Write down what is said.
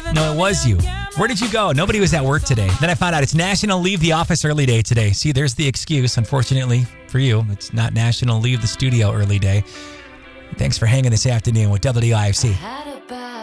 No, it was you. Where did you go? Nobody was at work today. Then I found out it's National Leave the Office Early Day today. See, there's the excuse. Unfortunately for you, it's not National Leave the Studio Early Day. Thanks for hanging this afternoon with WIFC.